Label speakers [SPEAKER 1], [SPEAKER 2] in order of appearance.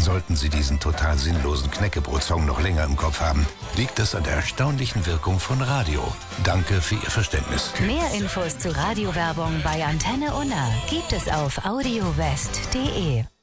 [SPEAKER 1] Sollten Sie diesen total sinnlosen Knäckebrot-Song noch länger im Kopf haben, liegt es an der erstaunlichen Wirkung von Radio. Danke für Ihr Verständnis.
[SPEAKER 2] Mehr Infos zu Radiowerbung bei Antenne Unna gibt es auf audiowest.de.